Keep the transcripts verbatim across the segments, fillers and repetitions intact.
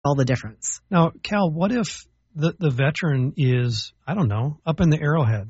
all the difference. Now, Cal, what if the, the veteran is, I don't know, up in the Arrowhead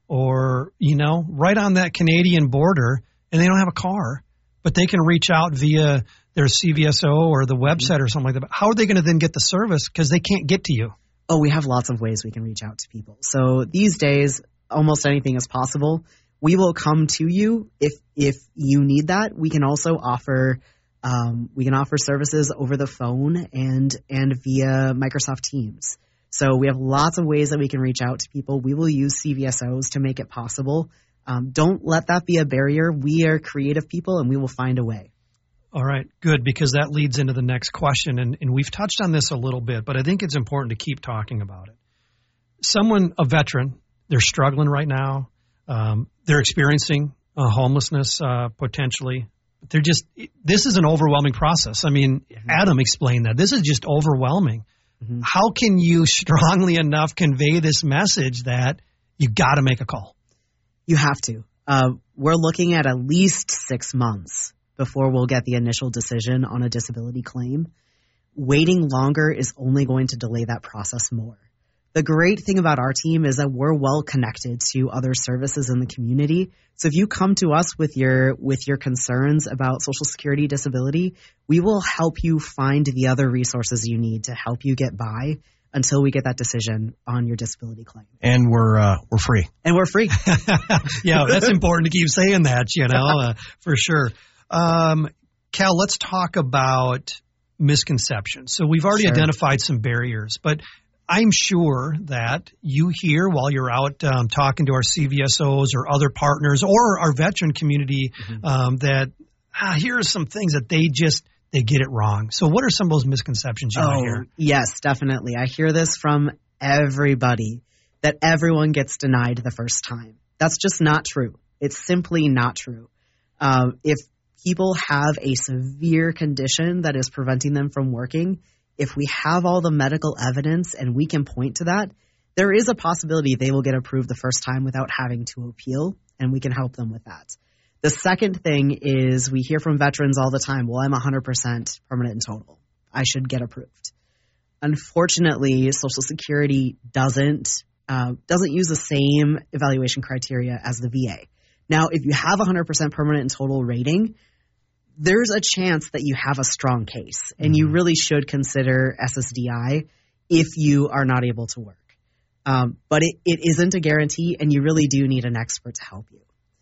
or, you know, right on that Canadian border and they don't have a car, but they can reach out via their C V S O or the website or something like that. How are they going to then get the service because they can't get to you? Oh, we have lots of ways we can reach out to people. So these days, almost anything is possible. We will come to you if if you need that. We can also offer um, we can offer services over the phone and and via Microsoft Teams. So we have lots of ways that we can reach out to people. We will use C V S Os to make it possible. Um, don't let that be a barrier. We are creative people, and we will find a way. All right, good, because that leads into the next question, and, and we've touched on this a little bit, but I think it's important to keep talking about it. Someone, a veteran, they're struggling right now. Um, they're experiencing uh, homelessness uh, potentially. They're just this is an overwhelming process. I mean, mm-hmm. Adam explained that. This is just overwhelming. Mm-hmm. How can you strongly enough convey this message that you got to make a call? You have to. Uh, we're looking at at least six months before we'll get the initial decision on a disability claim. Waiting longer is only going to delay that process more. The great thing about our team is that we're well connected to other services in the community. So if you come to us with your with your concerns about Social Security disability, we will help you find the other resources you need to help you get by until we get that decision on your disability claim. And we're uh, we're free. And we're free. Yeah, that's important to keep saying that, you know, uh, for sure. Um, Cal, let's talk about misconceptions. So we've already sure. identified some barriers, but I'm sure that you hear while you're out um, talking to our C V S Os or other partners or our veteran community mm-hmm. um, that ah, here are some things that they just they get it wrong. So what are some of those misconceptions you oh, might hear? Yes, definitely. I hear this from everybody that everyone gets denied the first time. That's just not true. It's simply not true. Um, if people have a severe condition that is preventing them from working, if we have all the medical evidence and we can point to that, there is a possibility they will get approved the first time without having to appeal, and we can help them with that. The second thing is we hear from veterans all the time, well, I'm one hundred percent permanent and total. I should get approved. Unfortunately, Social Security doesn't uh, doesn't use the same evaluation criteria as the V A. Now, if you have one hundred percent permanent and total rating, there's a chance that you have a strong case, and you really should consider S S D I if you are not able to work. Um, but it, it isn't a guarantee, and you really do need an expert to help you.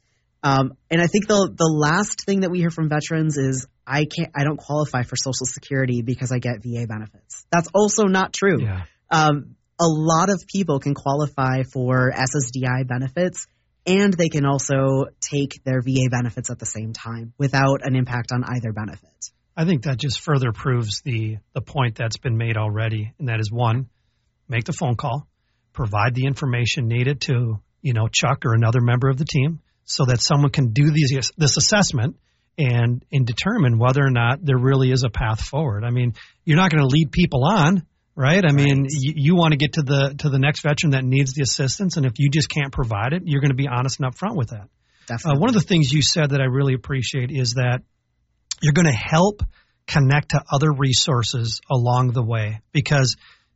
Um, and I think the the last thing that we hear from veterans is, I can't, I don't qualify for Social Security because I get V A benefits. That's also not true. Yeah. Um, a lot of people can qualify for S S D I benefits, and they can also take their V A benefits at the same time without an impact on either benefit. I think that just further proves the the point that's been made already, and that is, one, make the phone call, provide the information needed to, you know, Chuck or another member of the team so that someone can do these, this assessment and, and determine whether or not there really is a path forward. I mean, you're not going to lead people on, right? I right. mean, you, you want to get to the to the next veteran that needs the assistance, and if you just can't provide it, you're going to be honest and upfront with that. Definitely. Uh, one of the things you said that I really appreciate is that you're going to help connect to other resources along the way, because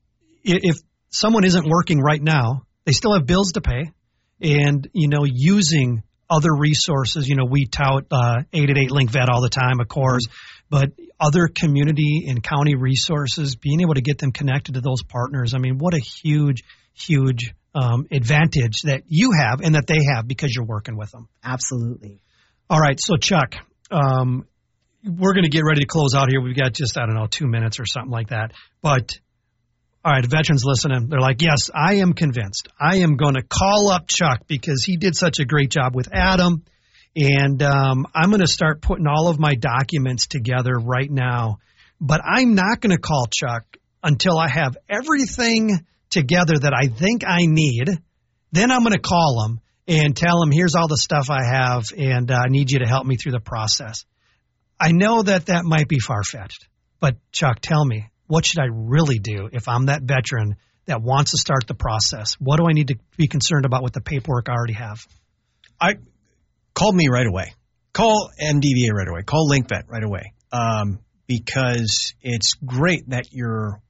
if someone isn't working right now, they still have bills to pay, and, you know, using other resources, you know, we tout uh, eight eight eight Link Vet all the time, of course, but other community and county resources, being able to get them connected to those partners. I mean, what a huge, huge um, advantage that you have and that they have because you're working with them. Absolutely. All right. So, Chuck, um, we're going to get ready to close out here. We've got just, I don't know, two minutes or something like that. But, all right, veterans listening, they're like, yes, I am convinced. I am going to call up Chuck because he did such a great job with Adam. And um, I'm going to start putting all of my documents together right now. But I'm not going to call Chuck until I have everything together that I think I need. Then I'm going to call him and tell him, here's all the stuff I have, and uh, I need you to help me through the process. I know that that might be far-fetched, but Chuck, tell me, what should I really do if I'm that veteran that wants to start the process? What do I need to be concerned about with the paperwork I already have? I call me right away. Call M D V A right away. Call LinkVet right away, um, because it's great that you're